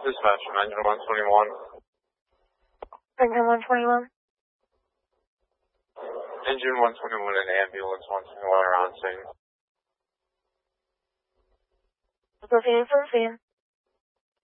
Dispatch from engine 121. Engine 121. Engine 121 and ambulance 121 are on scene. Proceeding from scene.